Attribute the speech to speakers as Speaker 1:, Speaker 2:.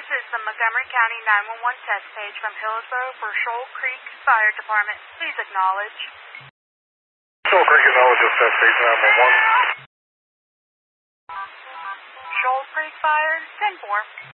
Speaker 1: This is the Montgomery County 911 test page from Hillsborough for Shoal Creek Fire Department. Please acknowledge.
Speaker 2: Shoal Creek acknowledges test page 911.
Speaker 1: Shoal Creek Fire, 10-4.